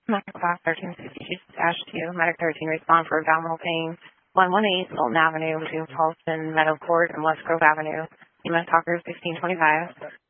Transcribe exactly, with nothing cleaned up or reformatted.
Medical class thirteen sixty-two dash two, Medic thirteen, respond for abdominal pain, one one eight Sultan Avenue between Charleston, Meadow Court, and West Grove Avenue. U S Talker sixteen twenty-five.